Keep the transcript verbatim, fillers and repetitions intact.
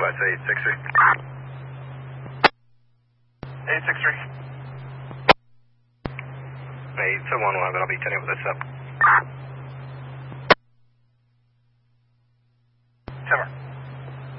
Advise eight six three. eight six three. eight seven one eleven, I'll be ten eight with this up.